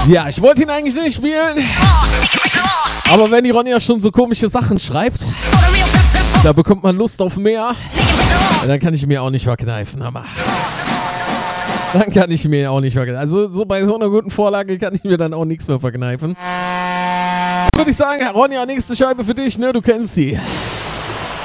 Ja, ich wollte ihn eigentlich nicht spielen. Aber wenn die Ronja schon so komische Sachen schreibt, da bekommt man Lust auf mehr. Dann kann ich mir auch nicht verkneifen, Hammer. Dann kann ich mir auch nicht verkneifen. Also so bei so einer guten Vorlage kann ich mir dann auch nichts mehr verkneifen. Würde ich sagen, Ronja, nächste Scheibe für dich, ne? Du kennst die.